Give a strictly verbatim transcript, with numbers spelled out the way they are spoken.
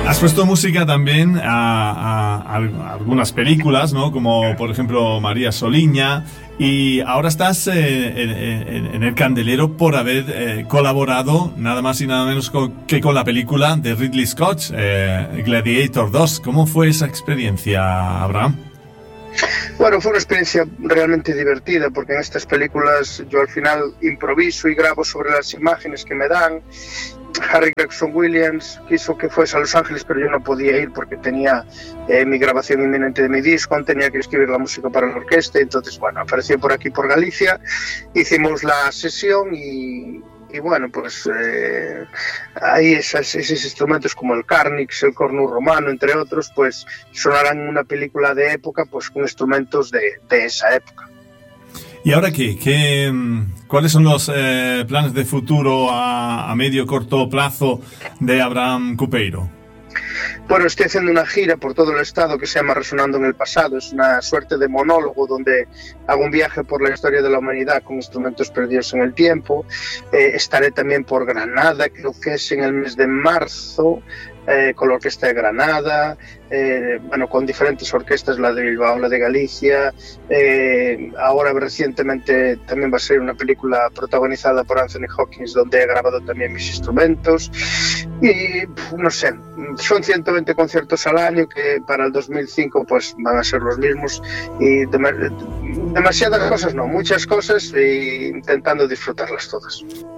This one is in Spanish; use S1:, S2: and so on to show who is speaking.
S1: Has puesto música también a, a, a algunas películas, ¿no? Como por ejemplo María Soliña, y ahora estás eh, en, en, en el candelero por haber eh, colaborado nada más y nada menos con, que con la película de Ridley Scott, eh, Gladiator dos. ¿Cómo fue esa experiencia, Abraham?
S2: Bueno, fue una experiencia realmente divertida, porque en estas películas yo al final improviso y grabo sobre las imágenes que me dan. Harry Gregson Williams quiso que fuese a Los Ángeles, pero yo no podía ir porque tenía eh, mi grabación inminente de mi disco, tenía que escribir la música para la orquesta. Entonces, bueno, apareció por aquí, por Galicia, hicimos la sesión y, y bueno, pues eh, ahí esas, esos instrumentos como el carnix, el cornu romano, entre otros, pues sonarán en una película de época, pues con instrumentos de, de esa época.
S1: ¿Y ahora qué? ¿Qué ¿Cuáles son los eh, planes de futuro a, a medio corto plazo de Abraham Cupeiro?
S2: Bueno, estoy haciendo una gira por todo el estado que se llama Resonando en el Pasado. Es una suerte de monólogo donde hago un viaje por la historia de la humanidad con instrumentos perdidos en el tiempo. Eh, estaré también por Granada, creo que es en el mes de marzo, eh, con la Orquesta de Granada, eh, bueno, con diferentes orquestas, la de Bilbao, la de Galicia. Eh, ahora recientemente también va a ser una película protagonizada por Anthony Hopkins, donde he grabado también mis instrumentos. Y no sé, son ciento veinte conciertos al año que para el dos mil cinco pues van a ser los mismos, y dem- demasiadas cosas no, muchas cosas, e intentando disfrutarlas todas.